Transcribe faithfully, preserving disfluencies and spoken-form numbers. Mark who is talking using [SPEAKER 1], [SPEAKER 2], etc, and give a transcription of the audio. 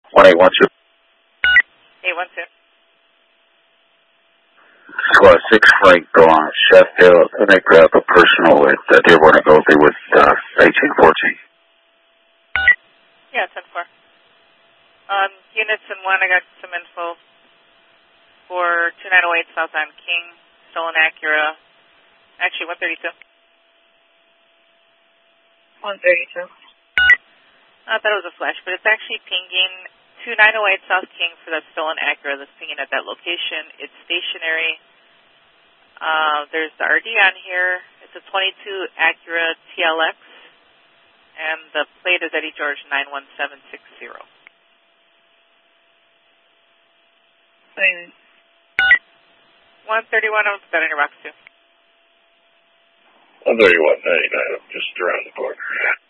[SPEAKER 1] one eight one two.
[SPEAKER 2] eight one two.
[SPEAKER 1] Squad six Frank on Sheffield, and they grab a personal with uh, Dearborn and Goldie with uh, eighteen fourteen.
[SPEAKER 2] Yeah, ten four. Um, units in one, I got some info for two nine oh eight South on King, stolen Acura. Actually, one thirty-two.
[SPEAKER 3] one thirty-two.
[SPEAKER 2] I thought it was a flash, but it's actually pinging two nine oh eight South King for that stolen Acura that's pinging at that location. It's stationary. Uh, there's the R D on here. It's a twenty-two Acura T L X, and the plate is Eddie George nine one seven six zero. one thirty-one, I'm starting to rock too.
[SPEAKER 4] one thirty-one ninety-nine, I'm just around the corner.